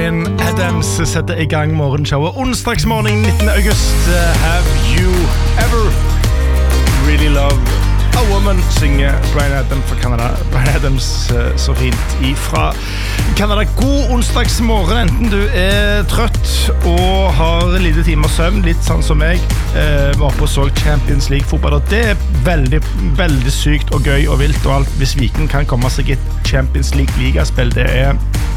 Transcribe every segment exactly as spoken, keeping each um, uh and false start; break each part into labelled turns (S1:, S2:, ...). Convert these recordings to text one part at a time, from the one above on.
S1: Bryan Adams setter I gang morgenshowet onsdagsmorgen nittende august. Have you ever really loved a woman? Synger Bryan Adams fra Canada. Bryan Adams så fint ifra Canada. God onsdagsmorgen, enten du er trøtt og har lite timer søvn, litt sånn som meg, eh, var på så Champions League fotball, og det er veldig, veldig sykt og gøy og vilt og alt hvis Viking kan komme seg I et Champions League ligaspill. Det er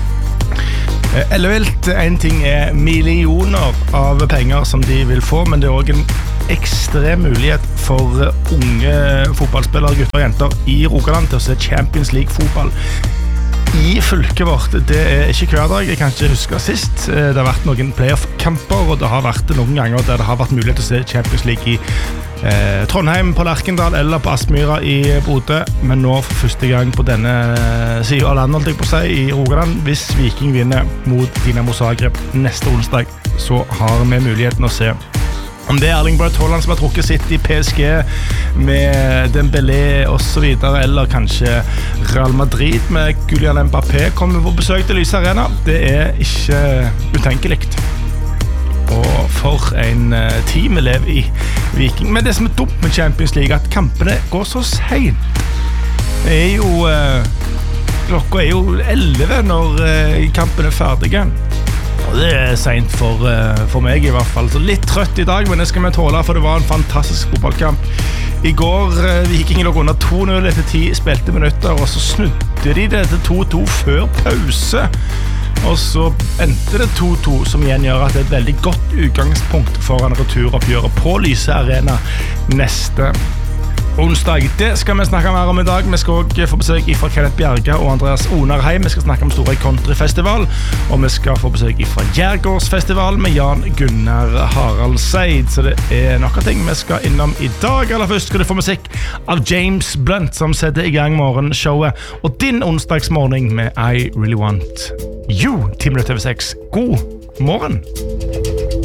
S1: ellevilt. En ting er millioner av penger som de vil få, men det er også en ekstrem mulighet for unge fotballspillere, gutter og jenter I Rogaland til å se Champions League fotball I fylket vårt. Det er ikke hver dag, jeg kan ikke huske sist. Det har vært noen playoff-kamper, og det har vært noen ganger der det har vært mulighet til å se Champions League I eh, Trondheim, på Lerkendal eller på Aspmyra I Bodø. Men nå for første gang på denne siden av landet, holdt jeg på å si, I Rogaland, hvis Viking vinner mot Dinamo Zagreb neste onsdag, så har vi muligheten å se om det er Erling Braut Haaland som har trukket sitt I P S G med Dembélé og så videre, eller kanskje Real Madrid med Kylian Mbappé kommer på besøk til Lyse Arena. Det er ikke utenkelikt. Og for en uh, team vi lever I Viking. Men det som er dumt med Champions League, at kampene går så sent. Det er jo uh, klokka er jo elleve når uh, kampen er ferdige. Og det er sent for, uh, for meg I hvert fall. Så litt trøtt I dag, men det skal vi tåle, for det var en fantastisk fotballkamp. I går uh, Viking lå under to null etter ti spilte minutter, og så snudde de det til to to før pause. Og så endte det to to, som igjen gjør at det er et veldig godt utgangspunkt foran returoppgjøret på Lyse Arena neste onsdag. Det skal vi snakke mer om I dag. Vi skal også få besøk fra Kenneth Bjerge og Andreas Onarheim. Vi skal snakke om Storøy Countryfestival, og vi skal få besøk fra Gjergårdsfestival med Jan Gunnar Haraldseid. Så det er noen ting vi skal innom I dag. Aller først skal du få musikk av James Blunt, som setter I gang morgenshowet, og din onsdagsmorgen med I Really Want You. ti minutter over seks. God morgen!